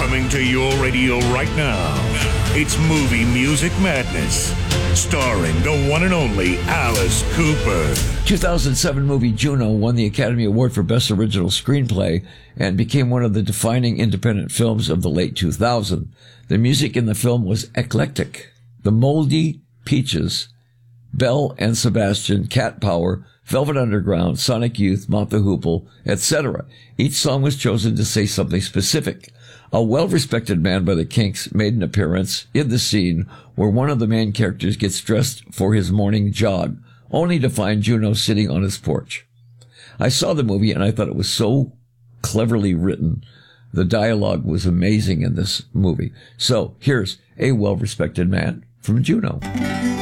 Coming to your radio right now, it's Movie Music Madness, starring the one and only Alice Cooper. 2007 movie Juno won the Academy Award for Best Original Screenplay and became one of the defining independent films of the late 2000s. The music in the film was eclectic. The Moldy, Peaches, Belle and Sebastian, Cat Power, Velvet Underground, Sonic Youth, Mott the Hoople, etc. Each song was chosen to say something specific. A well-respected man by the Kinks made an appearance in the scene where one of the main characters gets dressed for his morning jog, only to find Juno sitting on his porch. I saw the movie and I thought it was so cleverly written. The dialogue was amazing in this movie. So here's A Well-Respected Man from Juno.